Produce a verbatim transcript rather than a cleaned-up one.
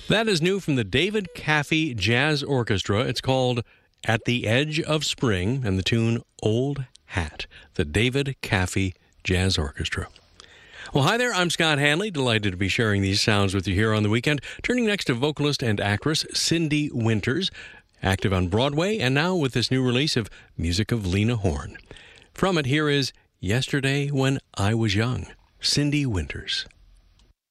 That is new from the David Caffey Jazz Orchestra. It's called At the Edge of Spring, and the tune Old Hat. The David Caffey Jazz Orchestra. Well, hi there. I'm Scott Hanley. Delighted to be sharing these sounds with you here on the weekend. Turning next to vocalist and actress Cindy Winters, active on Broadway, and now with this new release of music of Lena Horne. From it, here is Yesterday When I Was Young, Cindy Winters.